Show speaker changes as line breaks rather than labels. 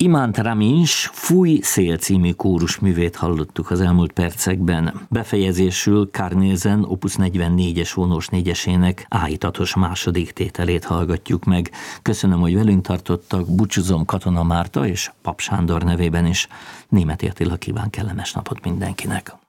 Imánt Ramins Fúj szél című kórusművét hallottuk az elmúlt percekben. Befejezésül Carnézen opus 44-es vonós négyesének áhítatos második tételét hallgatjuk meg. Köszönöm, hogy velünk tartottak, búcsúzom Katona Márta és Pap Sándor nevében is. Németh Attila kíván kellemes napot mindenkinek.